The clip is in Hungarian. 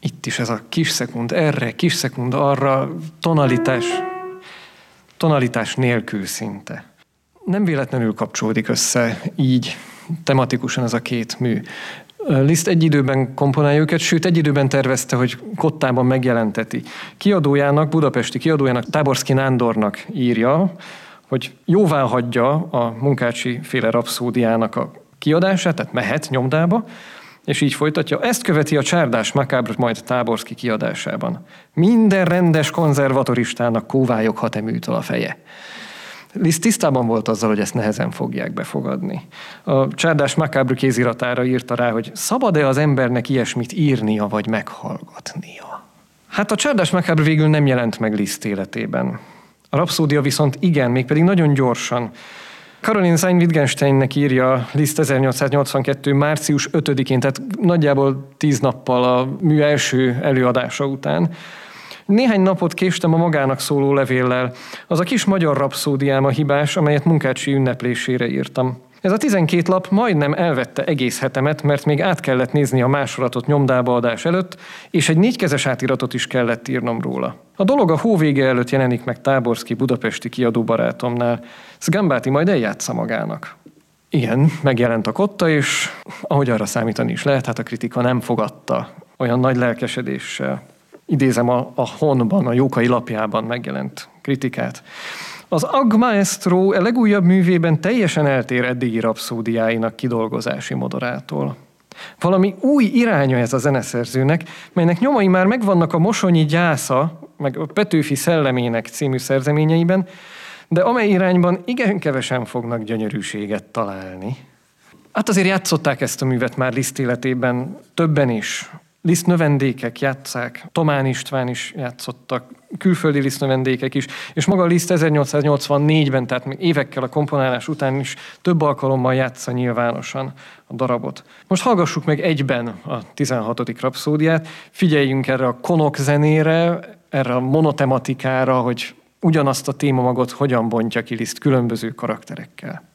Itt is ez a kis szekund erre, kis szekund arra, tonalitás nélkül szinte. Nem véletlenül kapcsolódik össze így tematikusan ez a két mű. Liszt egy időben komponálja őket, sőt egy időben tervezte, hogy Kottában megjelenteti. Kiadójának, budapesti kiadójának, Táborszky Nándornak írja, hogy jóvá hagyja a Munkácsi féle rapszódiának a kiadását, tehát mehet nyomdába, és így folytatja. Ezt követi a Csárdás Macabre majd Táborszky kiadásában. Minden rendes konzervatoristának kóvályoghat műtől a feje. Liszt tisztában volt azzal, hogy ezt nehezen fogják befogadni. A Csárdás Macabre kéziratára írta rá, hogy szabad-e az embernek ilyesmit írnia vagy meghallgatnia. Hát a Csárdás Macabre végül nem jelent meg Liszt életében. A rapszódia viszont igen, mégpedig nagyon gyorsan. Caroline Sayn-Wittgensteinnek írja Liszt 1882. március 5-én, tehát nagyjából 10 nappal a mű első előadása után. Néhány napot késtem a magának szóló levéllel. Az a kis magyar rapszódiám a hibás, amelyet Munkácsi ünneplésére írtam. Ez a 12 lap majdnem elvette egész hetemet, mert még át kellett nézni a másolatot nyomdába adás előtt, és egy 4-kezes átiratot is kellett írnom róla. A dolog a hó vége előtt jelenik meg Táborszky budapesti kiadó barátomnál. Szgambáti majd eljátsza magának. Igen, megjelent a Kotta, és ahogy arra számítani is lehet, hát a kritika nem fogadta olyan nagy lelkesedéssel. Idézem a Honban, a Jókai lapjában megjelent kritikát. Az Agg Maestro a legújabb művében teljesen eltér eddigi rapszódiáinak kidolgozási modorától. Valami új iránya ez a zeneszerzőnek, melynek nyomai már megvannak a Mosonyi gyásza, meg a Petőfi szellemének című szerzeményeiben, de amely irányban igen kevesen fognak gyönyörűséget találni. Hát azért játszották ezt a művet már Liszt életében többen is. Liszt növendékek játsszák, Thomán István is játszottak, külföldi Liszt növendékek is, és maga Liszt 1884-ben, tehát még évekkel a komponálás után is több alkalommal játsza nyilvánosan a darabot. Most hallgassuk meg egyben a 16. rapszódiát, figyeljünk erre a konok zenére, erre a monotematikára, hogy ugyanazt a témamagot hogyan bontja ki Liszt különböző karakterekkel.